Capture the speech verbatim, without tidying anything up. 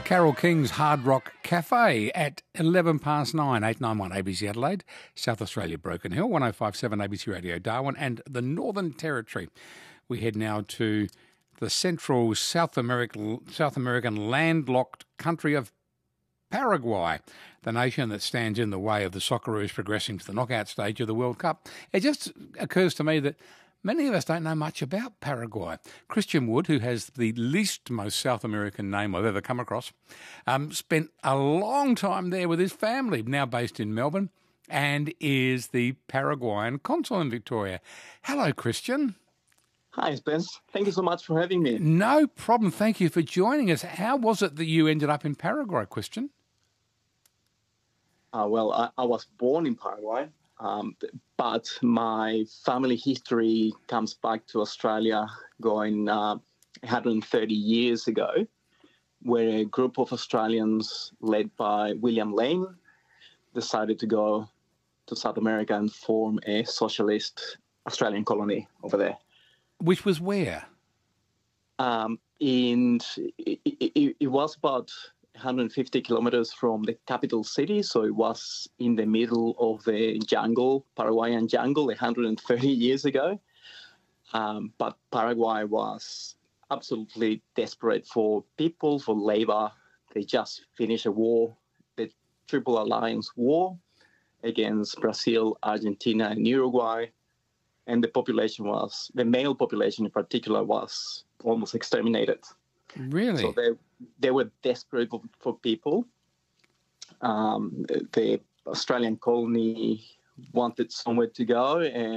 Carole King's Hard Rock Cafe at eleven past nine, eight ninety-one A B C Adelaide, South Australia Broken Hill, one oh five point seven A B C Radio Darwin and the Northern Territory. We head now to the central South American, South American landlocked country of Paraguay, the nation that stands in the way of the Socceroos progressing to the knockout stage of the World Cup. It just occurs to me that many of us don't know much about Paraguay. Christian Wood, who has the least most South American name I've ever come across, um, spent a long time there with his family, now based in Melbourne, and is the Paraguayan consul in Victoria. Hello, Christian. Hi, Spence. Thank you so much for having me. No problem. Thank you for joining us. How was it that you ended up in Paraguay, Christian? Uh, well, I, I was born in Paraguay. Um, but my family history comes back to Australia going uh, one hundred thirty years ago, where a group of Australians led by William Lane decided to go to South America and form a socialist Australian colony over there. Which was where? Um, in, it, it, it was about one hundred fifty kilometers from the capital city, so it was in the middle of the jungle, Paraguayan jungle, one hundred thirty years ago. Um, but Paraguay was absolutely desperate for people, for labor. They just finished a war, the Triple Alliance War against Brazil, Argentina, and Uruguay. And the population was, the male population in particular, was almost exterminated. Really? So they they were desperate for, for people. Um, the Australian colony wanted somewhere to go, and